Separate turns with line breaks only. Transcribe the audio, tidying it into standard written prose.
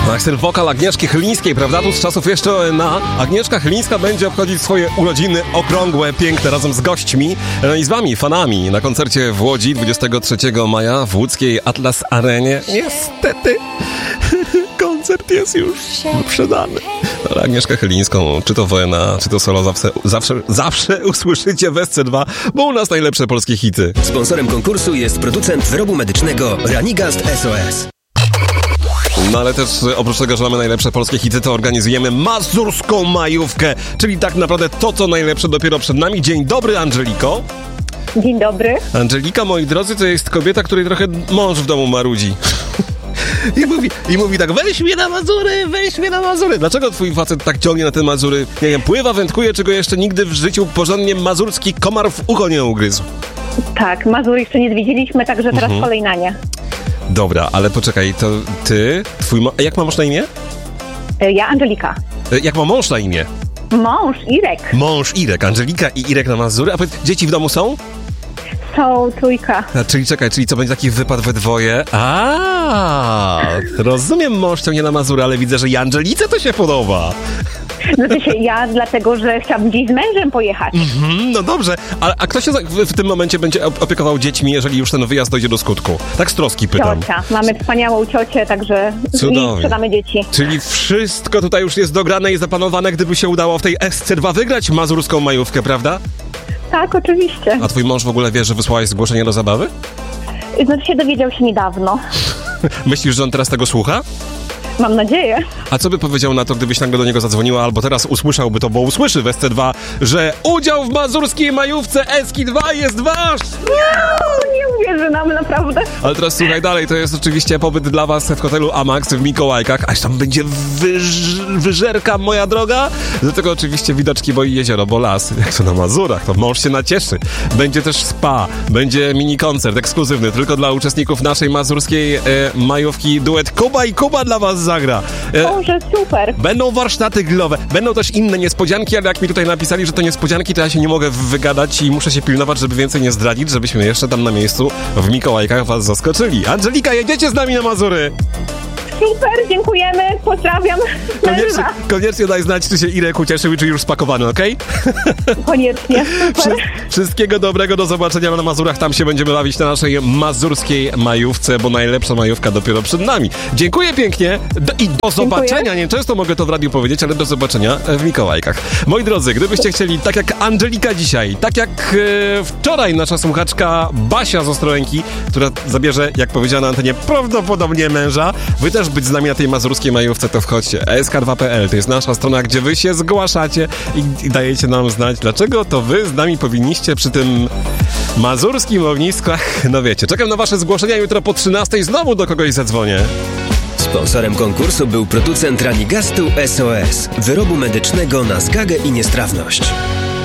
Tak, ten wokal Agnieszki Chylińskiej, prawda? Tu z czasów jeszcze ONA. Agnieszka Chylińska będzie obchodzić swoje urodziny okrągłe, piękne, razem z gośćmi, no i z wami, fanami, na koncercie w Łodzi 23 maja w łódzkiej Atlas Arenie. Niestety, koncert jest już wyprzedany. Ale Agnieszkę Chylińską, czy to w ONA, czy to solo, zawsze usłyszycie w SC2, bo u nas najlepsze polskie hity.
Sponsorem konkursu jest producent wyrobu medycznego Ranigast SOS.
No ale też oprócz tego, że mamy najlepsze polskie hity, to organizujemy mazurską majówkę, czyli tak naprawdę to, co najlepsze dopiero przed nami. Dzień dobry, Angeliko.
Dzień dobry.
Angelika, moi drodzy, to jest kobieta, której trochę mąż w domu marudzi. I mówi tak, weź mnie na Mazury. Dlaczego twój facet tak ciągnie na te Mazury? Nie wiem, pływa, wędkuje, czego jeszcze nigdy w życiu porządnie mazurski komar w ucho nie ugryzł.
Tak, Mazur jeszcze nie zwiedziliśmy, także teraz kolej na nie.
Dobra, ale poczekaj, to ty, jak ma mąż na imię?
Ja Angelika.
Jak ma mąż na imię?
Mąż Irek.
Mąż Irek, Angelika i Irek na Mazury. A dzieci w domu są?
Są, trójka.
Czyli co, będzie taki wypad we dwoje? Rozumiem, mąż ciągnie na Mazury, ale widzę, że i Angelice to się podoba.
Znaczy się ja, dlatego, że chciałabym gdzieś z mężem pojechać.
No dobrze, a kto się w tym momencie będzie opiekował dziećmi, jeżeli już ten wyjazd dojdzie do skutku? Tak z troski pytam.
Ciocia. Mamy wspaniałą ciocię, także i sprzedamy dzieci.
Czyli wszystko tutaj już jest dograne i zaplanowane, gdyby się udało w tej SC2 wygrać mazurską majówkę, prawda?
Tak, oczywiście.
A twój mąż w ogóle wie, że wysłałaś zgłoszenie do zabawy?
Znaczy się dowiedział się niedawno.
Myślisz, że on teraz tego słucha?
Mam nadzieję.
A co by powiedział na to, gdybyś nagle do niego zadzwoniła, albo teraz usłyszałby to, bo usłyszy w SC2, że udział w mazurskiej majówce SK2 jest wasz!
Nie uwierzę nam, naprawdę.
Ale teraz słuchaj dalej, to jest oczywiście pobyt dla was w hotelu Amax w Mikołajkach, aż tam będzie wyżerka, moja droga. Dlatego oczywiście widoczki, bo i jezioro, bo las. Jak to na Mazurach, to mąż się nacieszy. Będzie też spa, będzie mini koncert ekskluzywny, tylko dla uczestników naszej mazurskiej majówki. Duet Kuba i Kuba dla was zagra.
Boże, super.
Będą warsztaty grillowe, będą też inne niespodzianki, ale jak mi tutaj napisali, że to niespodzianki, to ja się nie mogę wygadać i muszę się pilnować, żeby więcej nie zdradzić, żebyśmy jeszcze tam na miejscu w Mikołajkach was zaskoczyli. Angelika, jedziecie z nami na Mazury!
Super, dziękujemy, pozdrawiam.
Koniecznie daj znać, czy się Irek ucieszył i czy już spakowany, okej?
Koniecznie, super.
Wszystkiego dobrego, do zobaczenia na Mazurach, tam się będziemy bawić na naszej mazurskiej majówce, bo najlepsza majówka dopiero przed nami. Dziękuję pięknie i do zobaczenia. Nie często mogę to w radiu powiedzieć, ale do zobaczenia w Mikołajkach. Moi drodzy, gdybyście chcieli, tak jak Angelika dzisiaj, tak jak wczoraj nasza słuchaczka Basia z Ostrołęki, która zabierze, jak powiedziała na antenie, prawdopodobnie męża, wy też być z nami na tej mazurskiej majówce, to wchodźcie. sk2.pl to jest nasza strona, gdzie wy się zgłaszacie i dajecie nam znać, dlaczego to wy z nami powinniście przy tym mazurskim ognisku. No wiecie, czekam na wasze zgłoszenia, jutro po 13 znowu do kogoś zadzwonię.
Sponsorem konkursu był producent Ranigastu SOS, wyrobu medycznego na zgagę i niestrawność.